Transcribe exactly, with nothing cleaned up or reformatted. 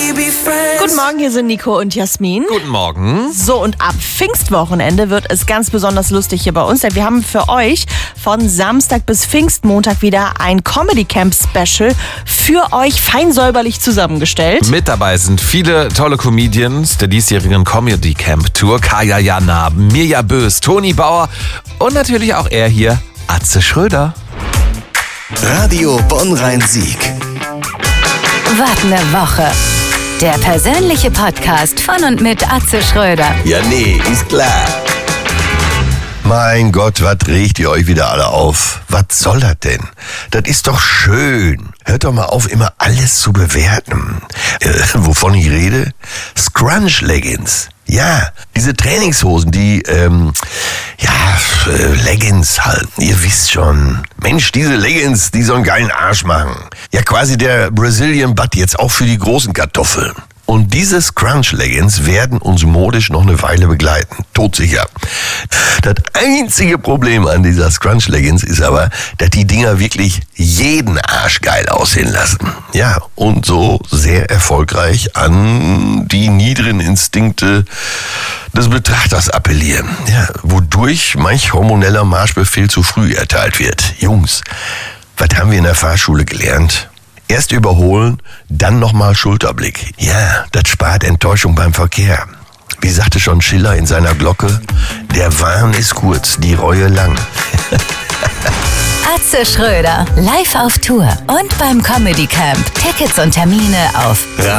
Guten Morgen, hier sind Nico und Jasmin. Guten Morgen. So, und ab Pfingstwochenende wird es ganz besonders lustig hier bei uns, denn wir haben für euch von Samstag bis Pfingstmontag wieder ein Comedy-Camp-Special für euch fein säuberlich zusammengestellt. Mit dabei sind viele tolle Comedians der diesjährigen Comedy-Camp-Tour. Kaya Jana, Mirja Bös, Toni Bauer und natürlich auch er hier, Atze Schröder. Radio Bonn-Rhein-Sieg. Was ne Woche. Der persönliche Podcast von und mit Atze Schröder. Ja, nee, ist klar. Mein Gott, was regt ihr euch wieder alle auf? Was soll das denn? Das ist doch schön. Hört doch mal auf, immer alles zu bewerten. Äh, wovon ich rede? Scrunch-Leggings. Ja, diese Trainingshosen, die, ähm, ja, äh, Leggings halt, ihr wisst schon. Mensch, diese Leggings, die so einen geilen Arsch machen. Ja, quasi der Brazilian Butt jetzt auch für die großen Kartoffeln. Und diese Scrunch-Leggings werden uns modisch noch eine Weile begleiten. Todsicher. Das einzige Problem an dieser Scrunch-Leggings ist aber, dass die Dinger wirklich jeden Arsch geil aussehen lassen. Ja, und so sehr erfolgreich an die niederen Instinkte des Betrachters appellieren. Ja, wodurch manch hormoneller Marschbefehl zu früh erteilt wird. Jungs, was haben wir in der Fahrschule gelernt? Erst überholen, dann nochmal Schulterblick. Ja, das spart Enttäuschung beim Verkehr. Wie sagte schon Schiller in seiner Glocke, der Wahn ist kurz, die Reue lang. Atze Schröder, live auf Tour und beim Comedy Camp. Tickets und Termine auf